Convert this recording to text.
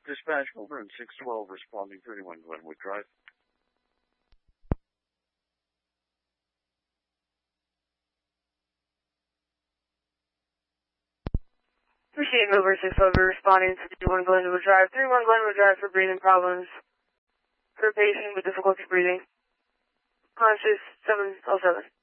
Dispatch over in 612 responding 31 Glenwood Drive. Appreciate Mover 612 responding to 31 Glenwood Drive. 31 Glenwood Drive for breathing problems. For a patient with difficulty breathing. Conscious 707.